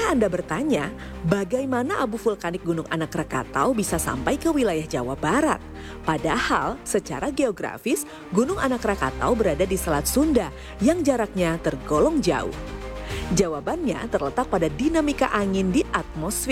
Jika Anda bertanya, bagaimana abu vulkanik Gunung Anak Rakatau bisa sampai ke wilayah Jawa Barat? Padahal secara geografis, Gunung Anak Rakatau berada di Selat Sunda yang jaraknya tergolong jauh. Jawabannya terletak pada dinamika angin di atmosfer.